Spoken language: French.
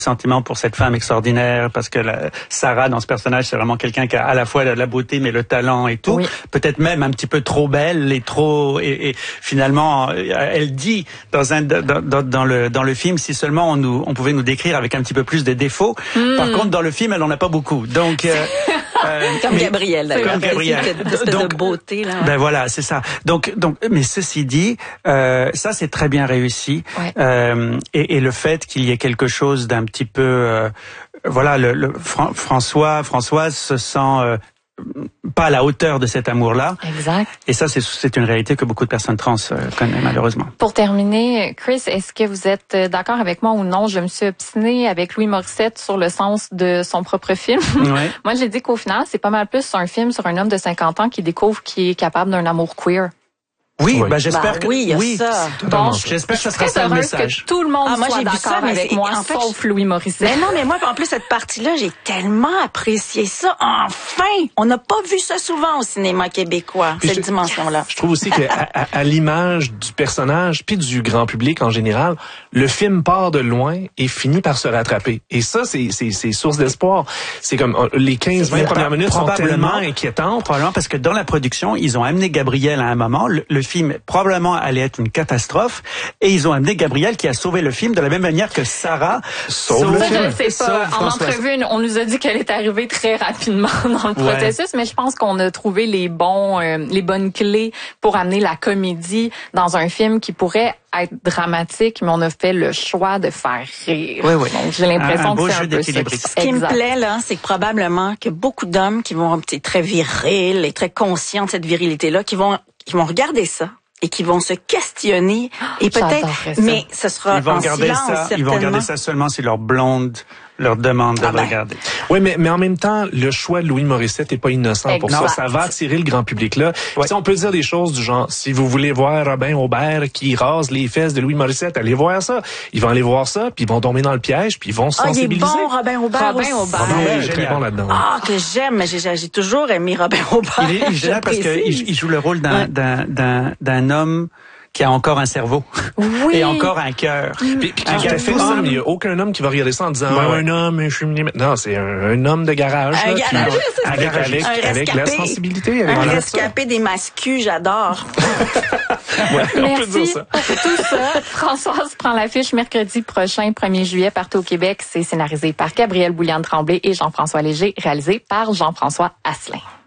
sentiment pour cette femme extraordinaire parce que Sarah dans ce personnage c'est vraiment quelqu'un qui a à la fois la beauté mais le talent et tout, peut-être même un petit peu trop belle et finalement elle dit dans le film si seulement on pouvait nous décrire avec un petit peu plus de défauts. Par contre dans le film elle en a pas beaucoup. Donc comme Gabrielle d'ailleurs. Comme Gabrielle. Cette espèce de beauté là. Ben voilà, c'est ça. Donc mais ceci dit ça c'est très bien réussi. Et le fait qu'il y ait quelque chose d'un petit peu voilà, Françoise se sent pas à la hauteur de cet amour-là. Exact. Et ça, c'est une réalité que beaucoup de personnes trans connaissent malheureusement. Pour terminer, Chris, est-ce que vous êtes d'accord avec moi ou non? Je me suis obstinée avec Louis Morissette sur le sens de son propre film. Ouais. Moi, j'ai dit qu'au final, c'est pas mal plus un film sur un homme de 50 ans qui découvre qu'il est capable d'un amour queer. Oui, ben j'espère que oui, il y a ça. Bon, j'espère que ça sera ça le message. Que tout le monde soit d'accord avec moi, en fait, sauf Louis Morissette. Mais non, mais moi, en plus, cette partie-là, j'ai tellement apprécié ça. Enfin! On n'a pas vu ça souvent au cinéma québécois, cette dimension-là. Je trouve aussi qu'à l'image du personnage puis du grand public en général, le film part de loin et finit par se rattraper. Et ça, c'est source d'espoir. C'est comme les 15-20 premières minutes sont tellement inquiétantes. Probablement parce que dans la production, ils ont amené Gabriel à un moment. Le film probablement allait être une catastrophe et ils ont amené Gabriel qui a sauvé le film de la même manière que Sarah sauve le film. Je sais pas. En entrevue, on nous a dit qu'elle est arrivée très rapidement dans le processus, mais je pense qu'on a trouvé les bonnes clés pour amener la comédie dans un film qui pourrait être dramatique, mais on a fait le choix de faire rire. Oui. Donc, j'ai l'impression que c'est un peu ça. Ce qui me plaît, là, c'est que probablement que beaucoup d'hommes qui vont être très virils et très conscients de cette virilité-là, qui vont regarder ça et qui vont se questionner et peut-être, mais ce sera en silence, certainement. Ils vont regarder ça seulement si leur blonde leur demande de regarder. Oui, mais en même temps, le choix de Louis Morissette est pas innocent pour ça. Ça va attirer le grand public là. Si on peut dire des choses du genre, si vous voulez voir Robin Aubert qui rase les fesses de Louis Morissette, allez voir ça. Ils vont aller voir ça, puis ils vont tomber dans le piège, puis ils vont se sensibiliser. Il est bon, Robin Aubert. Robin Aubert. Il est très bon là-dedans. Ah, que j'aime. J'ai toujours aimé Robin Aubert. Il est génial parce qu'il joue le rôle d'un homme qui a encore un cerveau et encore un cœur. Puis il n'y a aucun homme qui va regarder ça en disant un homme, je suis miné. Non, c'est un homme de garage avec la sensibilité. Un rescapé des mascus, j'adore. Merci pour tout ça. Françoise prend l'affiche mercredi prochain, 1er juillet, partout au Québec. C'est scénarisé par Gabrielle Bouliane-Tremblay et Jean-François Léger, réalisé par Jean-François Asselin.